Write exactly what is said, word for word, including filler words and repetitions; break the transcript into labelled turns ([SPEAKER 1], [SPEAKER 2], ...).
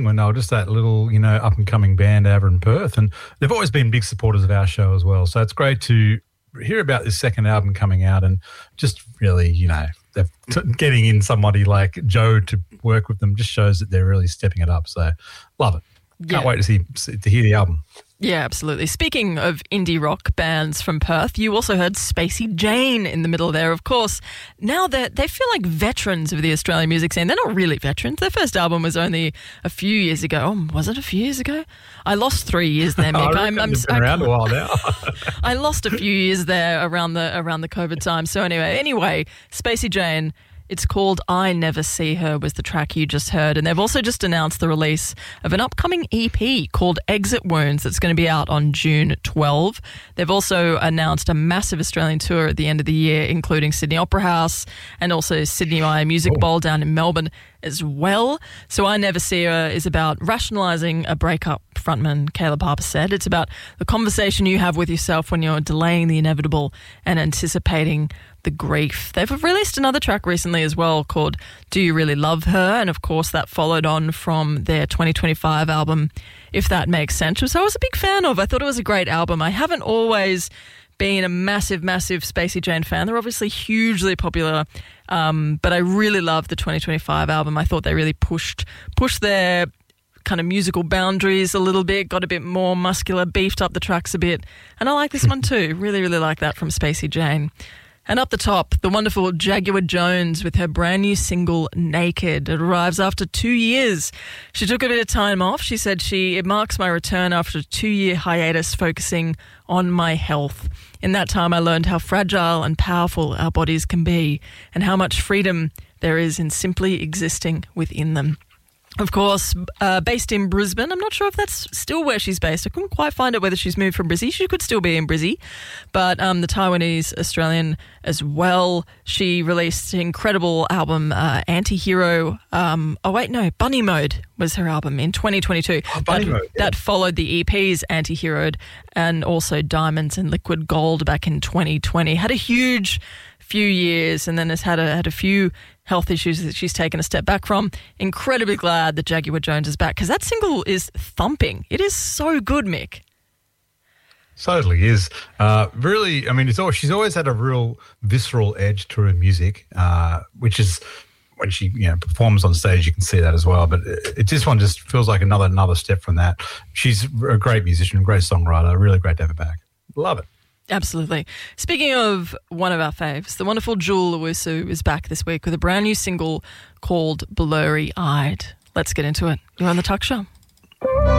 [SPEAKER 1] when they were just that little, you know, up-and-coming band over in Perth, and they've always been big supporters of our show as well. So it's great to hear about this second album coming out and just really, you know, they're t- getting in somebody like Joe to work with them just shows that they're really stepping it up. So love it. Can't
[SPEAKER 2] Yeah.
[SPEAKER 1] wait to see to hear the album.
[SPEAKER 2] Yeah, absolutely. Speaking of indie rock bands from Perth, you also heard Spacey Jane in the middle there, of course. Now that they feel like veterans of the Australian music scene. They're not really veterans. Their first album was only a few years ago. Oh, was it a few years ago? I lost three years there, Mick.
[SPEAKER 1] I
[SPEAKER 2] I'm, I'm
[SPEAKER 1] been around a while now.
[SPEAKER 2] I lost a few years there around the around the COVID time. So anyway, anyway, Spacey Jane. It's called I Never See Her was the track you just heard. And they've also just announced the release of an upcoming E P called Exit Wounds that's going to be out on June twelfth. They've also announced a massive Australian tour at the end of the year, including Sydney Opera House and also Sydney Eye Music
[SPEAKER 1] Oh.
[SPEAKER 2] Bowl down in Melbourne as well. So I Never See Her is about rationalising a breakup, frontman Caleb Harper said. It's about the conversation you have with yourself when you're delaying the inevitable and anticipating the grief. They've released another track recently as well called Do You Really Love Her? And of course that followed on from their twenty twenty-five album, If That Makes Sense, which I was a big fan of. I thought it was a great album. I haven't always been a massive, massive Spacey Jane fan. They're obviously hugely popular, um, but I really loved the twenty twenty-five album. I thought they really pushed pushed their kind of musical boundaries a little bit, got a bit more muscular, beefed up the tracks a bit. And I like this one too. Really, really like that from Spacey Jane. And up the top, the wonderful Jaguar Jones with her brand new single, Naked. It arrives after two years. She took a bit of time off. She said she it marks my return after a two-year hiatus focusing on my health. In that time, I learned how fragile and powerful our bodies can be and how much freedom there is in simply existing within them. Of course, uh, based in Brisbane. I'm not sure if that's still where she's based. I couldn't quite find out whether she's moved from Brizzy. She could still be in Brizzy. But um, the Taiwanese Australian as well. She released an incredible album, uh, Anti-Hero. Um, oh, wait, no, Bunny Mode was her album in twenty twenty-two.
[SPEAKER 1] Oh, Bunny
[SPEAKER 2] that,
[SPEAKER 1] Mode, yeah.
[SPEAKER 2] that followed the E Ps Anti-Hero and also Diamonds and Liquid Gold back in twenty twenty. Had a huge few years and then has had a, had a few health issues that she's taken a step back from. Incredibly glad that Jaguar Jones is back because that single is thumping. It is so good, Mick.
[SPEAKER 1] Certainly is. Uh, really, I mean, it's always, she's always had a real visceral edge to her music, uh, which is when she you know performs on stage, you can see that as well. But it, it, this one just feels like another another step from that. She's a great musician, a great songwriter. Really great to have her back. Love it.
[SPEAKER 2] Absolutely. Speaking of one of our faves, the wonderful Jewel Owusu is back this week with a brand new single called Blurry Eyed. Let's get into it. You're on The Tuck Show.